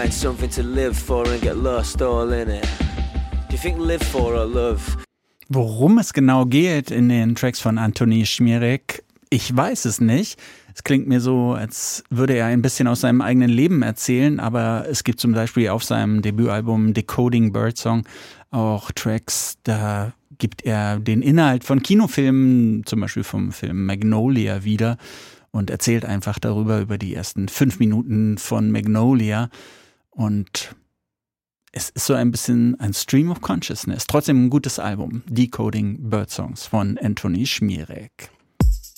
find something to live for and get lost all in it. Do you think live for or love? Worum es genau geht in den Tracks von Antoni Szmírek, ich weiß es nicht. Es klingt mir so, als würde er ein bisschen aus seinem eigenen Leben erzählen, aber es gibt zum Beispiel auf seinem Debütalbum Decoding Birdsong auch Tracks, da gibt er den Inhalt von Kinofilmen, zum Beispiel vom Film Magnolia wieder und erzählt einfach darüber, über die ersten 5 Minuten von Magnolia. Und es ist so ein bisschen ein Stream of Consciousness. Trotzdem ein gutes Album. Decoding Birdsongs von Antoni Szmírek.